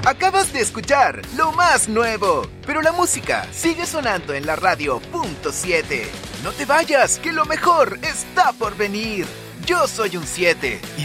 Acabas de escuchar lo más nuevo, pero la música sigue sonando en la radio .7. No te vayas, que lo mejor está por venir. Yo soy un 7